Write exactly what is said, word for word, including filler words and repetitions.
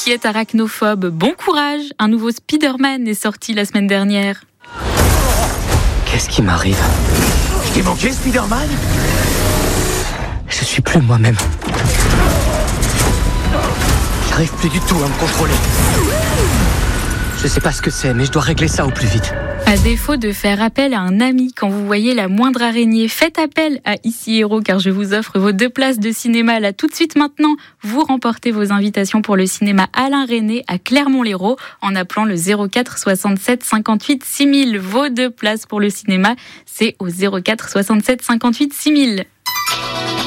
qui êtes arachnophobe, bon courage. Un nouveau Spider-Man est sorti la semaine dernière. Qu'est-ce qui m'arrive ? Je t'ai manqué, Spider-Man ? Je suis plus moi-même. J'arrive plus du tout à me contrôler. Je sais pas ce que c'est, mais je dois régler ça au plus vite. À défaut de faire appel à un ami quand vous voyez la moindre araignée, faites appel à Ici Héros car je vous offre vos deux places de cinéma là tout de suite maintenant. Vous remportez vos invitations pour le cinéma Alain Resnais à Clermont-Lérault en appelant le zéro quatre soixante-sept cinquante-huit six mille. Vos deux places pour le cinéma, c'est au zéro quatre soixante-sept cinquante-huit six mille.